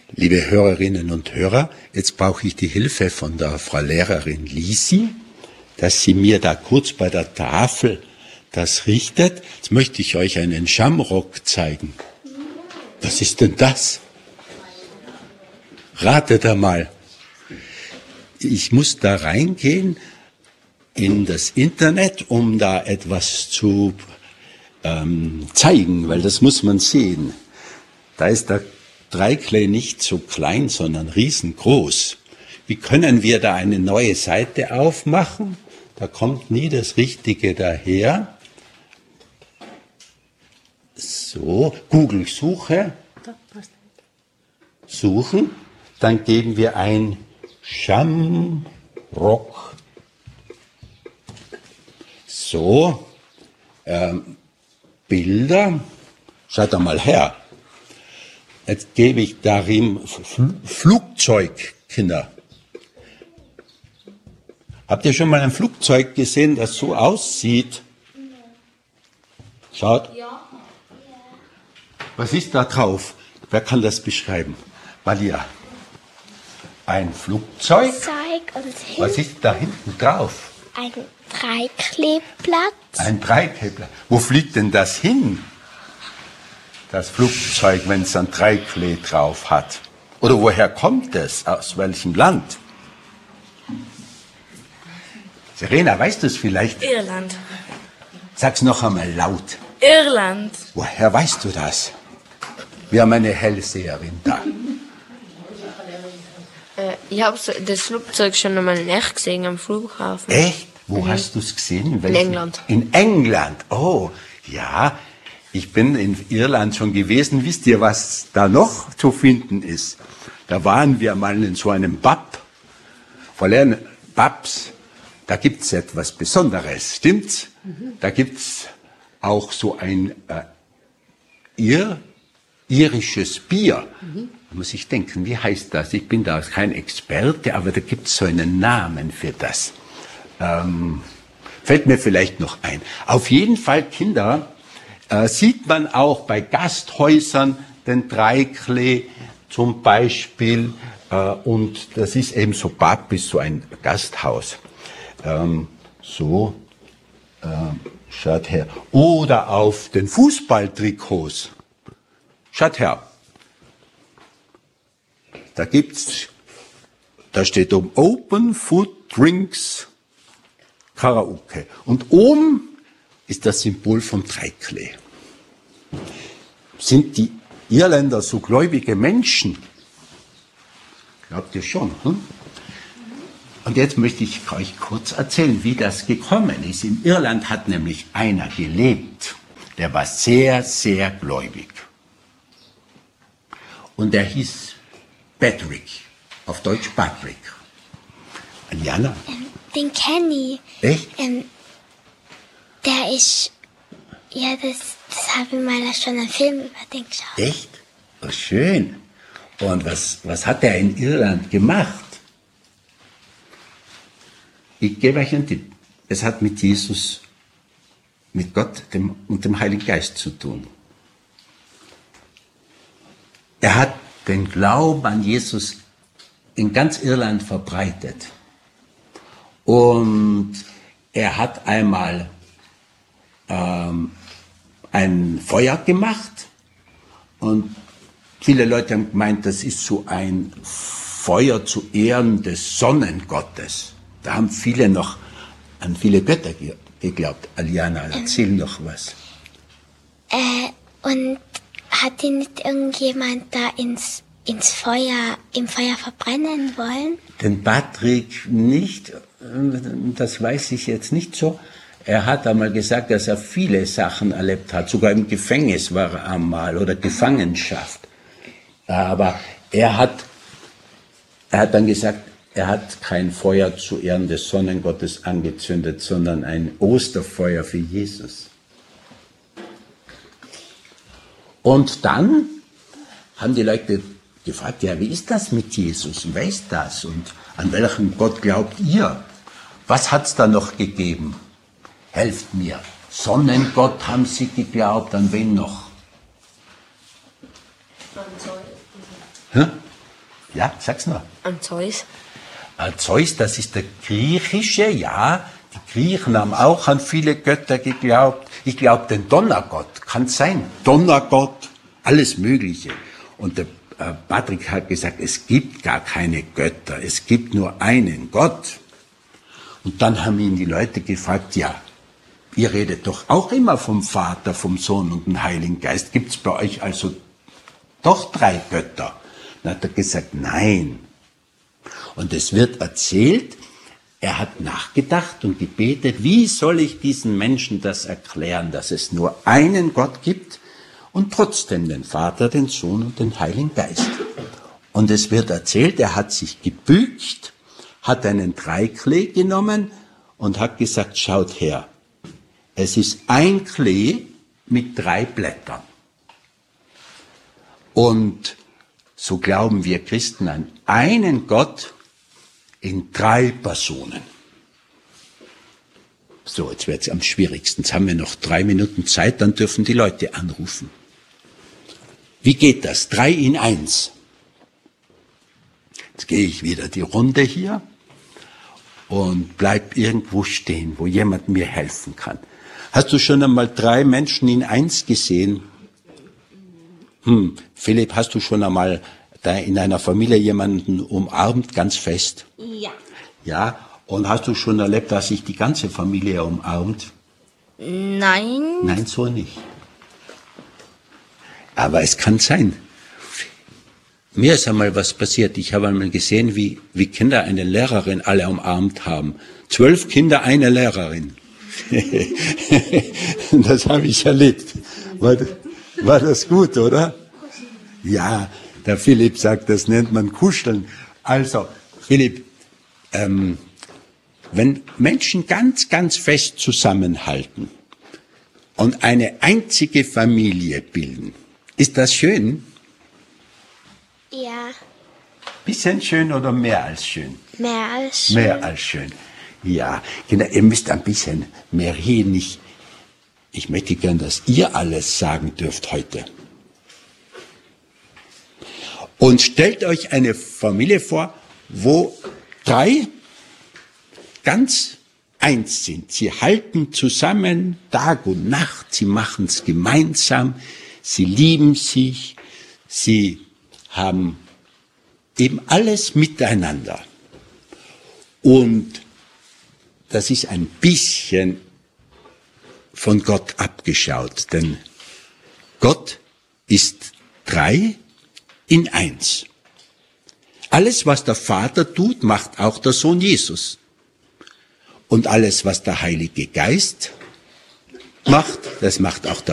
Liebe Hörerinnen und Hörer, jetzt brauche ich die Hilfe von der Frau Lehrerin Lisi, dass sie mir da kurz bei der Tafel das richtet. Jetzt möchte ich euch einen Shamrock zeigen. Was ist denn das? Ratet einmal. Ich muss da reingehen in das Internet, um da etwas zu zeigen, weil das muss man sehen. Da ist der Dreiklee nicht so klein, sondern riesengroß. Wie können wir da eine neue Seite aufmachen? Da kommt nie das Richtige daher. So, Google-Suche. Suchen. Dann geben wir ein Shamrock. So, Bilder. Schaut einmal her. Jetzt gebe ich darin Flugzeug, Kinder. Habt ihr schon mal ein Flugzeug gesehen, das so aussieht? Schaut. Was ist da drauf? Wer kann das beschreiben? Malia. Ein Flugzeug. Was ist da hinten drauf? Ein Dreikleeblatt. Ein Dreikleeblatt. Wo fliegt denn das hin? Das Flugzeug, wenn es ein Dreiklee drauf hat. Oder woher kommt es? Aus welchem Land? Serena, weißt du es vielleicht? Irland. Sag's noch einmal laut. Irland. Woher weißt du das? Wir haben eine Hellseherin da. Ich habe das Flugzeug schon einmal in echt gesehen am Flughafen. Echt? Wo hast du es gesehen? In England. In England, oh, ja. Ich bin in Irland schon gewesen. Wisst ihr, was da noch zu finden ist? Da waren wir mal in so einem Pub. Verlernen, Pubs, da gibt's etwas Besonderes, stimmt's? Da gibt's auch so ein irisches Bier. Da muss ich denken, wie heißt das? Ich bin da kein Experte, aber da gibt's so einen Namen für das. Fällt mir vielleicht noch ein. Auf jeden Fall, Kinder, sieht man auch bei Gasthäusern den Dreiklee zum Beispiel. Und das ist eben so Pub, ist so ein Gasthaus. Schaut her. Oder auf den Fußballtrikots. Schaut her. Da steht oben Open Food Drinks Karaoke. Und oben ist das Symbol vom Dreiklee. Sind die Irländer so gläubige Menschen? Glaubt ihr schon? Hm? Und jetzt möchte ich euch kurz erzählen, wie das gekommen ist. In Irland hat nämlich einer gelebt, der war sehr, sehr gläubig. Und der hieß Patrick, auf Deutsch Patrick. Jana? Den kenne ich. Echt? Der ist, ja, das habe ich mal schon einen Film über den geschaut. Echt? Oh, schön. Und was hat er in Irland gemacht? Ich gebe euch einen Tipp. Es hat mit Jesus, mit Gott und dem Heiligen Geist zu tun. Er hat den Glauben an Jesus in ganz Irland verbreitet. Und er hat einmal ein Feuer gemacht und viele Leute haben gemeint, das ist so ein Feuer zu Ehren des Sonnengottes. Da haben viele noch an viele Götter geglaubt. Aliana, erzähl noch was. Und hat ihn nicht irgendjemand da im Feuer verbrennen wollen? Den Patrick nicht, das weiß ich jetzt nicht so. Er hat einmal gesagt, dass er viele Sachen erlebt hat. Sogar im Gefängnis war er einmal oder Gefangenschaft. Aber er hat dann gesagt, er hat kein Feuer zu Ehren des Sonnengottes angezündet, sondern ein Osterfeuer für Jesus. Und dann haben die Leute gefragt, ja, wie ist das mit Jesus? Und wer ist das? Und an welchen Gott glaubt ihr? Was hat's da noch gegeben? Helft mir. Sonnengott haben sie geglaubt, an wen noch? Ja, sag's nur. An Zeus. Zeus, das ist der griechische, ja. Die Griechen haben auch an viele Götter geglaubt. Ich glaube, den Donnergott, kann sein. Donnergott, alles Mögliche. Und der Patrick hat gesagt, es gibt gar keine Götter, es gibt nur einen Gott. Und dann haben ihn die Leute gefragt, ja, ihr redet doch auch immer vom Vater, vom Sohn und dem Heiligen Geist. Gibt es bei euch also doch 3 Götter? Dann hat er gesagt, nein. Und es wird erzählt, er hat nachgedacht und gebetet, wie soll ich diesen Menschen das erklären, dass es nur einen Gott gibt und trotzdem den Vater, den Sohn und den Heiligen Geist. Und es wird erzählt, er hat sich gebückt, hat einen Dreiklee genommen und hat gesagt, schaut her, es ist ein Klee mit 3 Blättern. Und so glauben wir Christen an einen Gott in 3 Personen. So, jetzt wird es am schwierigsten. Jetzt haben wir noch 3 Minuten Zeit, dann dürfen die Leute anrufen. Wie geht das? 3 in 1. Jetzt gehe ich wieder die Runde hier und bleib irgendwo stehen, wo jemand mir helfen kann. Hast du schon einmal 3 Menschen in 1 gesehen? Philipp, hast du schon einmal da in einer Familie jemanden umarmt, ganz fest? Ja. Ja, und hast du schon erlebt, dass sich die ganze Familie umarmt? Nein. Nein, so nicht. Aber es kann sein. Mir ist einmal was passiert. Ich habe einmal gesehen, wie Kinder eine Lehrerin alle umarmt haben. 12 Kinder, eine Lehrerin. Das habe ich erlebt. War das gut, oder? Ja, der Philipp sagt, das nennt man Kuscheln. Also, Philipp, wenn Menschen ganz, ganz fest zusammenhalten und eine einzige Familie bilden, ist das schön? Ja. Bisschen schön oder mehr als schön? Mehr als schön. Mehr als schön. Ja, Kinder, ihr müsst ein bisschen mehr reden. Ich möchte gern, dass ihr alles sagen dürft heute. Und stellt euch eine Familie vor, wo 3 ganz eins sind. Sie halten zusammen Tag und Nacht, sie machen es gemeinsam, sie lieben sich, sie haben eben alles miteinander. Und das ist ein bisschen von Gott abgeschaut, denn Gott ist 3 in 1. Alles, was der Vater tut, macht auch der Sohn Jesus. Und alles, was der Heilige Geist macht, das macht auch der